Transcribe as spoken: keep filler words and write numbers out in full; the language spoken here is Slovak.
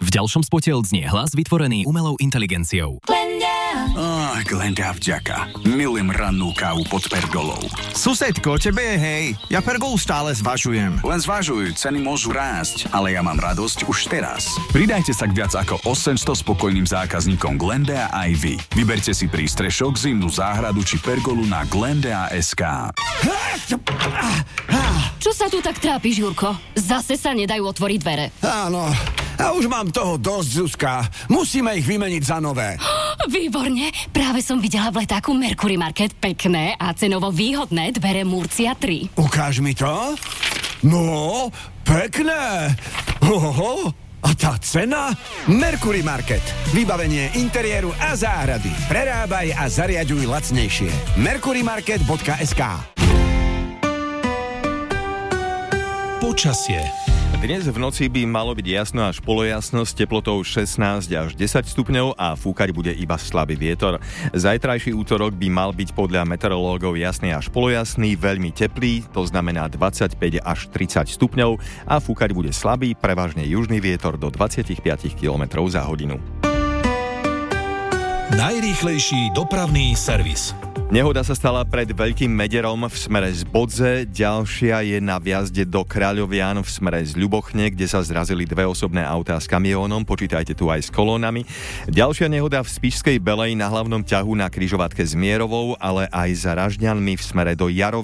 V ďalšom spote odznie hlas vytvorený umelou inteligenciou. Oh, Glenda vďaka. Milujem rannú kávu pod pergolou. Susedko, tebe je hej. Ja pergolu stále zvažujem. Len zvažuj, ceny môžu rásť, ale ja mám radosť už teraz. Pridajte sa k viac ako osemsto spokojným zákazníkom Glenda aj vy. Vyberte si prístrešok, zimnú záhradu či pergolu na glenda bodka es ká. Čo sa tu tak trápiš, Jurko? Zase sa nedajú otvoriť dvere. Áno, a už mám toho dosť, Zuzka. Musíme ich vymeniť za nové. Výborne, práve som videla v letáku Mercury Market pekné a cenovo výhodné dvere Murcia tri. Ukáž mi to. No, pekné. Oho, a tá cena? Mercury Market. Vybavenie interiéru a záhrady. Prerábaj a zariaďuj lacnejšie. mercury market bodka es ká. Počasie. Dnes v noci by malo byť jasno až polojasno s teplotou šestnásť až desať stupňov a fúkať bude iba slabý vietor. Zajtrajší útorok by mal byť podľa meteorológov jasný až polojasný, veľmi teplý, to znamená dvadsaťpäť až tridsať stupňov a fúkať bude slabý, prevažne južný vietor do dvadsaťpäť kilometrov za hodinu. Najrýchlejší dopravný servis. Nehoda sa stala pred Veľkým Mederom v smere z Bodze, ďalšia je na vjazde do Kráľovian v smere z Ľubochne, kde sa zrazili dve osobné autá s kamiónom, počítajte tu aj s kolónami. Ďalšia nehoda v Spišskej Belej na hlavnom ťahu na križovatke s Mierovou, ale aj za Ražďanmi v smere do Jarova.